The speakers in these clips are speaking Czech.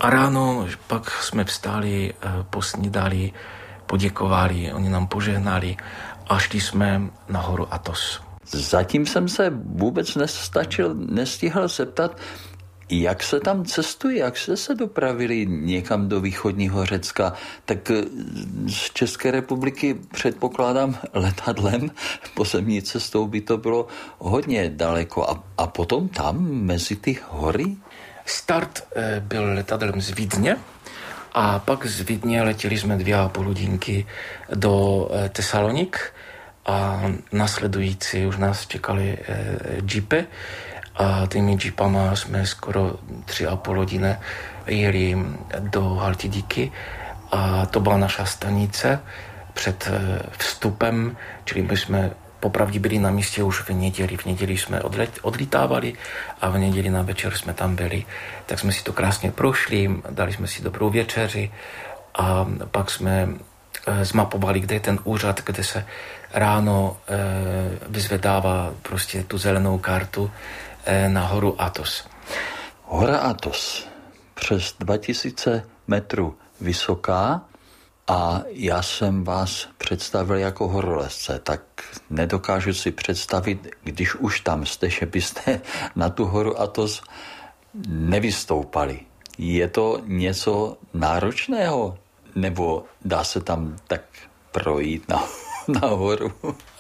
A ráno pak jsme vstali, posnídali, poděkovali, oni nám požehnali a šli jsme na horu Athos. Zatím jsem se vůbec nestihl zeptat, jak se tam cestuje, jak jste se dopravili někam do východního Řecka, tak z České republiky předpokládám letadlem, pozemní cestou by to bylo hodně daleko. A potom tam mezi ty hory? Start byl letadlem z Vídně a pak z Vídně letěli jsme 2,5 hodinky do Tesalonik a následující už nás čekali jeepy a těmi jeepama jsme skoro 3,5 hodiny jeli do Halkidiky a to byla naša stanice před vstupem, čili my jsme popravdě byli na místě už v neděli. V neděli jsme odlítávali a v neděli na večer jsme tam byli. Tak jsme si to krásně prošli, dali jsme si dobrou večeři a pak jsme zmapovali, kde je ten úřad, kde se ráno vyzvedává prostě tu zelenou kartu na horu Athos. Hora Athos, přes 2000 metrů vysoká, a já jsem vás představil jako horolezce, tak nedokážu si představit, když už tam jste, že byste na tu horu Athos nevystoupali. Je to něco náročného? Nebo dá se tam tak projít na horu?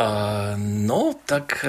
No, tak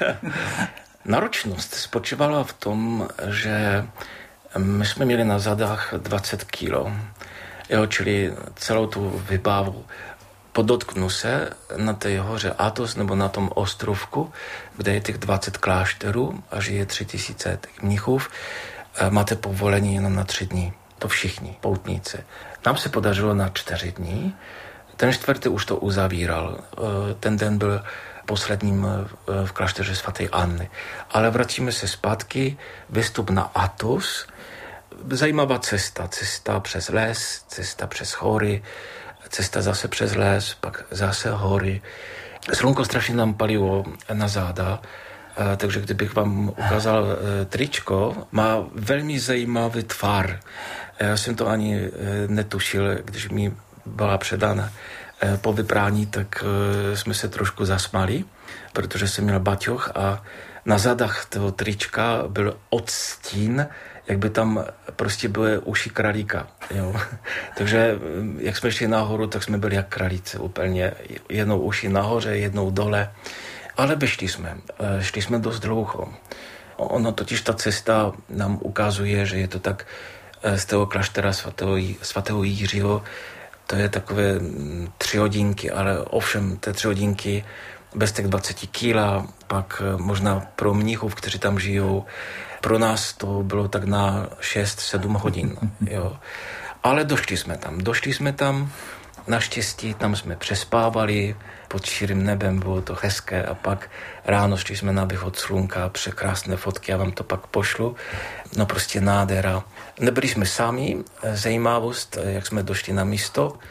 náročnost spočívala v tom, že my jsme měli na zadách 20 kilo. Jo, čili celou tu vybavu. Podotknu se na té hoře Athos nebo na tom ostrovku, kde je těch 20 klášterů a žije 3000 mnichů, máte povolení jenom na 3 dny. To všichni poutníci. Nám se podařilo na 4 dny. Ten 4. už to uzavíral. Ten den byl posledním v klášteře svaté Anny. Ale vracíme se zpátky, vystup na Athos. Zajímavá cesta přes les, cesta přes hory, cesta zase přes les, pak zase hory. Slunko strašně nám palilo na záda, takže kdybych vám ukázal tričko, má velmi zajímavý tvar. Já jsem to ani netušil, když mi byla předána po vyprání, tak jsme se trošku zasmáli, protože jsem měl baťoch a na zadách toho trička byl odstín, jak by tam prostě byly uši králíka. Jo. Takže jak jsme šli nahoru, tak jsme byli jak králíci úplně. Jednou uši nahoře, jednou dole. Ale vyšli jsme. Šli jsme dost dlouho. Ono totiž ta cesta nám ukazuje, že je to tak z toho kláštera svatého Jiřího, to je takové 3 hodinky, ale ovšem té 3 hodinky bez těch 20 kg, pak možná pro mnichů, kteří tam žijou, pro nás to bylo tak na 6-7 hodin. Jo. Ale došli jsme tam, naštěstí tam jsme přespávali, pod širým nebem bylo to hezké a pak ráno šli jsme na východ slunka, překrásné fotky, já vám to pak pošlu. No prostě nádhera. Nebyli jsme sami, zajímavost, jak jsme došli na místo,